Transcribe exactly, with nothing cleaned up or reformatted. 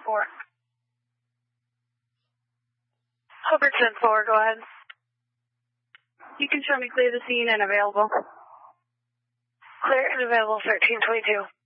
four. Hoover ten four, go ahead. You can show me clear the scene and available. Clear and available thirteen twenty-two.